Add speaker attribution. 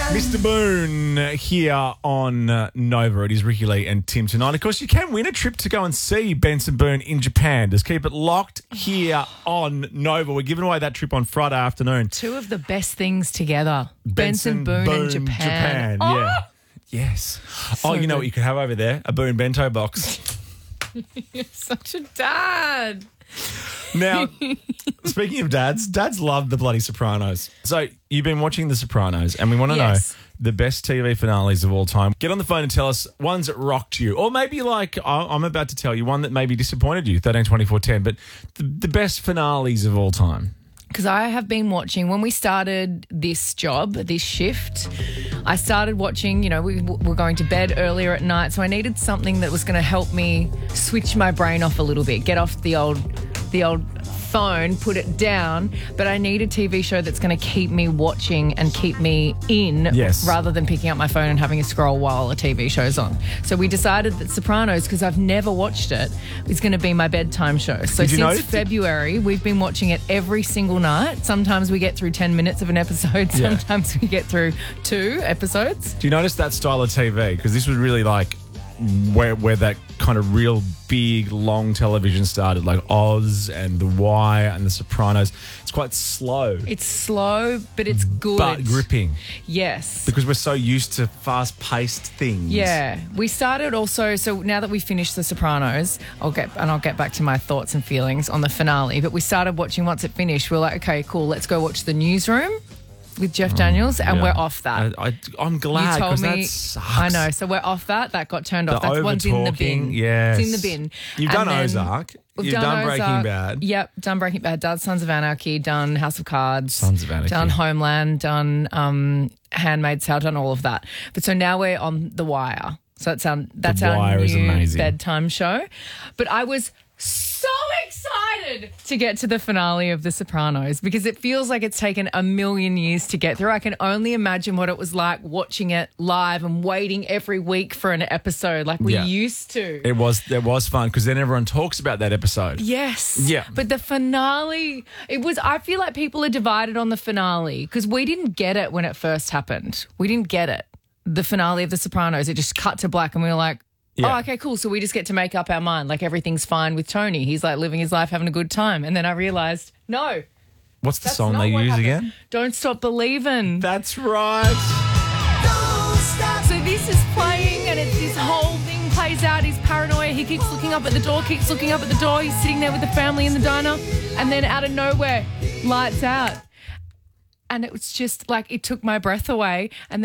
Speaker 1: Mr. Boone here on Nova. It is Ricky Lee and Tim tonight. Of course, you can win a trip to go and see Benson Boone in Japan. Just keep it locked here on Nova. We're giving away that trip on Friday afternoon.
Speaker 2: Two of the best things together. Benson Boone in Japan. Oh!
Speaker 1: Yeah. Yes.
Speaker 2: So
Speaker 1: you know
Speaker 2: good.
Speaker 1: what you could have over there? A Boone bento box.
Speaker 2: You're such a dad.
Speaker 1: Now, speaking of dads love the bloody Sopranos. So you've been watching The Sopranos and we want to know
Speaker 2: Yes.
Speaker 1: the best TV finales of all time. Get on the phone and tell us ones that rocked you, or maybe like I'm about to tell you one that maybe disappointed you, 13, 24, 10, but the best finales of all time.
Speaker 2: Because I have been watching, when we started this job, this shift, I started watching, we were going to bed earlier at night, so I needed something that was going to help me switch my brain off a little bit, get off the old phone, put it down, but I need a TV show that's going to keep me watching and keep me in,
Speaker 1: Yes.
Speaker 2: rather than picking up my phone and having a scroll while a TV show's on. So we decided that Sopranos, because I've never watched it, is going to be my bedtime show. So
Speaker 1: Did you
Speaker 2: since
Speaker 1: know-
Speaker 2: February, we've been watching it every single night. Sometimes we get through 10 minutes of an episode.
Speaker 1: Yeah.
Speaker 2: Sometimes we get through 2 episodes.
Speaker 1: Do you notice that style of TV? Because this was really like where that kind of real big, long television started, like Oz and The Wire and The Sopranos. It's quite slow,
Speaker 2: It's slow, but it's good.
Speaker 1: but gripping
Speaker 2: Yes.
Speaker 1: because we're so used to fast-paced things.
Speaker 2: Yeah, we started also. So now that we finished The Sopranos, I'll get back to my thoughts and feelings on the finale. But we started watching once it finished. We're like, okay, cool. Let's go watch The Newsroom with Jeff Daniels, and
Speaker 1: Yeah.
Speaker 2: we're off that.
Speaker 1: I'm glad
Speaker 2: You told
Speaker 1: because
Speaker 2: me.
Speaker 1: that sucks.
Speaker 2: I know. So we're off that. That got turned off.
Speaker 1: The
Speaker 2: That's one's in the bin.
Speaker 1: yes.
Speaker 2: It's in the bin.
Speaker 1: You've
Speaker 2: And
Speaker 1: done
Speaker 2: then
Speaker 1: Ozark.
Speaker 2: we've
Speaker 1: You've done Breaking
Speaker 2: Ozark.
Speaker 1: Bad.
Speaker 2: Yep, done Breaking Bad. Done Sons of Anarchy. Done House of Cards.
Speaker 1: Sons of Anarchy.
Speaker 2: Done Homeland. Done Handmaid's Tale. Done all of that. But so now we're on The Wire. So that's our
Speaker 1: Wire is
Speaker 2: new
Speaker 1: amazing.
Speaker 2: bedtime show. But I was so excited to get to the finale of The Sopranos because it feels like it's taken a million years to get through. I can only imagine what it was like watching it live and waiting every week for an episode like we
Speaker 1: Yeah.
Speaker 2: used to.
Speaker 1: It was fun because then everyone talks about that episode.
Speaker 2: Yes.
Speaker 1: Yeah.
Speaker 2: But the finale, I feel like people are divided on the finale because we didn't get it when it first happened. We didn't get it. The finale of The Sopranos, it just cut to black and we were like,
Speaker 1: Yeah.
Speaker 2: oh, okay, cool. So we just get to make up our mind. Like everything's fine with Tony. He's like living his life, having a good time. And then I realised, no,
Speaker 1: What's the
Speaker 2: that's
Speaker 1: song
Speaker 2: not
Speaker 1: they
Speaker 2: what
Speaker 1: use
Speaker 2: happened.
Speaker 1: again?
Speaker 2: Don't Stop Believing.
Speaker 1: That's right.
Speaker 2: So this is playing and it's this whole thing plays out. He's paranoid. He keeps looking up at the door, He's sitting there with the family in the diner. And then out of nowhere, lights out. And it was just like, it took my breath away. And